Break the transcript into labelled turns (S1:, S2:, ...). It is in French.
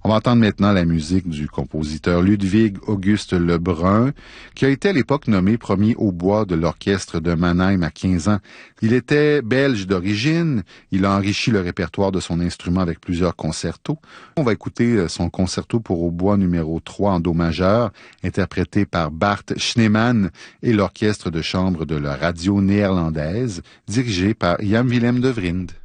S1: On va entendre maintenant la musique du compositeur Ludwig Auguste Lebrun, qui a été à l'époque nommé premier hautbois de l'orchestre de Mannheim à 15 ans. Il était belge d'origine, il a enrichi le répertoire de son instrument avec plusieurs concertos. On va écouter son concerto pour hautbois numéro 3 en do majeur, interprété par Bart Schneemann et l'orchestre de chambre de la radio néerlandaise, dirigé par Jan Willem de Vriend.